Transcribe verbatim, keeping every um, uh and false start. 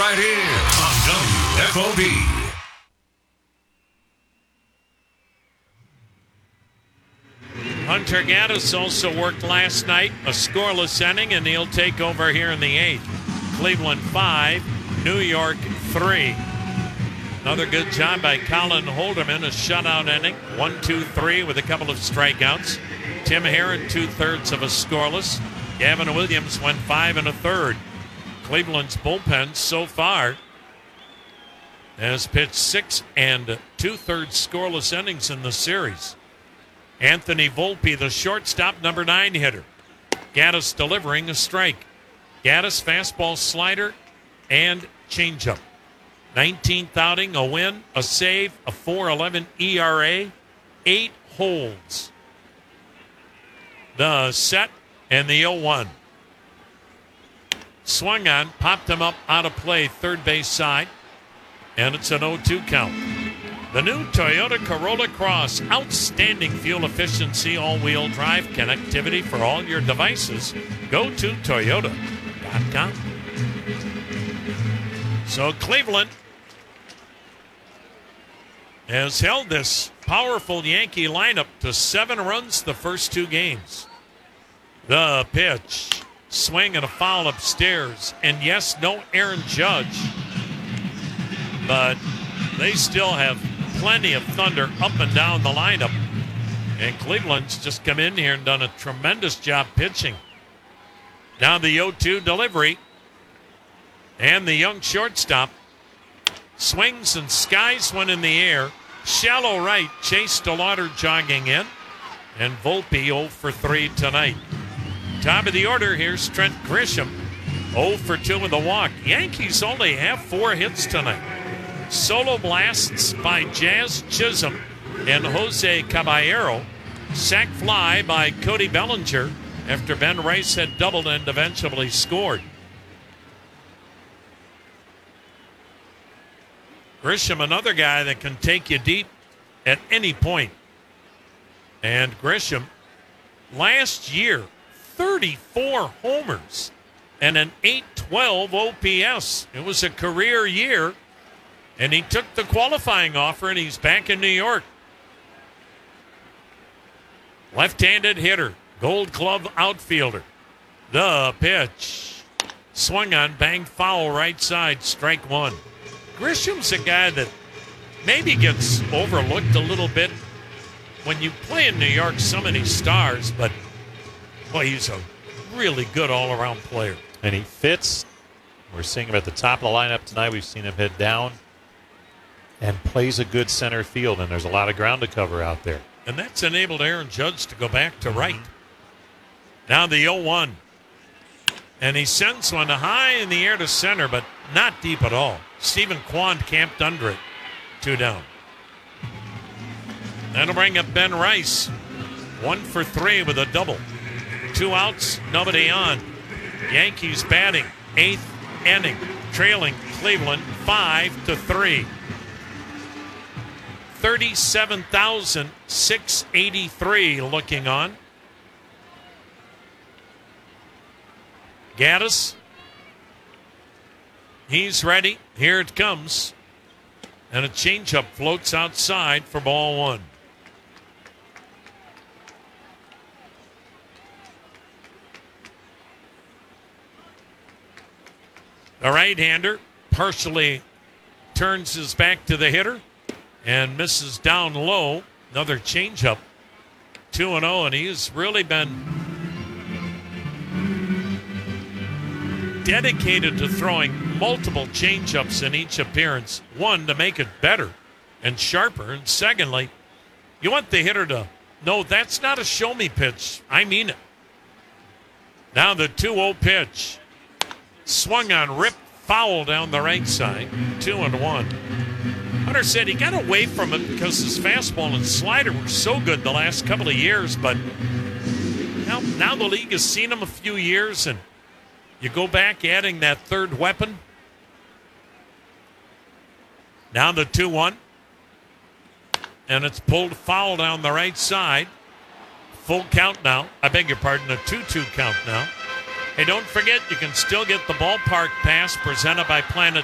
right here on W F O B. Hunter Gaddis also worked last night, a scoreless inning, and he'll take over here in the eighth. Cleveland five, New York three. Another good job by Colin Holderman, a shutout inning. One, two, three with a couple of strikeouts. Tim Herron, two-thirds of a scoreless. Gavin Williams went five and a third. Cleveland's bullpen so far has pitched six and two-thirds scoreless innings in the series. Anthony Volpe, the shortstop, number nine hitter. Gaddis delivering a strike. Gaddis, fastball, slider, and changeup. nineteenth outing, a win, a save, a four eleven E R A, eight holds. The set and the oh one. Swung on, popped him up out of play, third base side, and it's an oh two count. The new Toyota Corolla Cross, outstanding fuel efficiency, all-wheel drive connectivity for all your devices. Go to toyota dot com. So Cleveland has held this powerful Yankee lineup to seven runs the first two games. The pitch, swing and a foul upstairs. And yes, no Aaron Judge, but they still have plenty of thunder up and down the lineup. And Cleveland's just come in here and done a tremendous job pitching. Now the oh two delivery. And the young shortstop swings and skies one in the air. Shallow right, Chase DeLauder jogging in. And Volpe oh for three tonight. Top of the order, here's Trent Grisham. oh for two with a walk. Yankees only have four hits tonight. Solo blasts by Jazz Chisholm and Jose Caballero. Sac fly by Cody Bellinger after Ben Rice had doubled and eventually scored. Grisham, another guy that can take you deep at any point. And Grisham, last year, thirty-four homers and an eight twelve O P S. It was a career year, and he took the qualifying offer, and he's back in New York. Left-handed hitter, Gold Glove outfielder. The pitch. Swung on, banged foul right side, strike one. Grisham's a guy that maybe gets overlooked a little bit when you play in New York, so many stars, but boy, he's a really good all-around player. And he fits. We're seeing him at the top of the lineup tonight. We've seen him hit down and plays a good center field, and there's a lot of ground to cover out there. And that's enabled Aaron Judge to go back to right. Now the oh one. And he sends one high in the air to center, but not deep at all. Stephen Kwan camped under it. Two down. That'll bring up Ben Rice. One for three with a double. Two outs, nobody on. Yankees batting, eighth inning, trailing Cleveland five to three. thirty-seven thousand six hundred eighty-three looking on. Gaddis, he's ready. Here it comes. And a changeup floats outside for ball one. The right-hander partially turns his back to the hitter and misses down low. Another changeup. two and oh, and he's really been dedicated to throwing multiple changeups in each appearance. One, to make it better and sharper. And secondly, you want the hitter to know that's not a show-me pitch. I mean it. Now the two oh pitch. Swung on, ripped foul down the right side. Two and one. Hunter said he got away from it because his fastball and slider were so good the last couple of years, but now, now the league has seen him a few years, and you go back adding that third weapon. Now the two one. And it's pulled foul down the right side. Full count now. I beg your pardon, a two two count now. Hey, don't forget, you can still get the ballpark pass presented by Planet